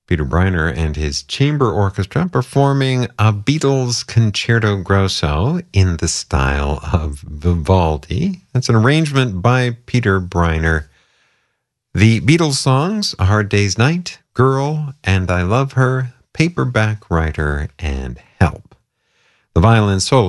Peter Briner and his chamber orchestra performing a Beatles concerto grosso in the style of Vivaldi. That's an arrangement by Peter Briner. The Beatles songs, A Hard Day's Night, Girl, and I Love Her, Paperback Writer, and Help. The violin solo